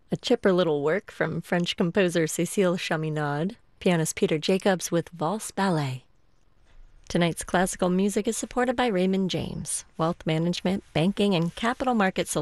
A chipper little work from French composer Cécile Chaminade, pianist Peter Jacobs with Valse Ballet. Tonight's classical music is supported by Raymond James, wealth management, banking, and capital market solutions.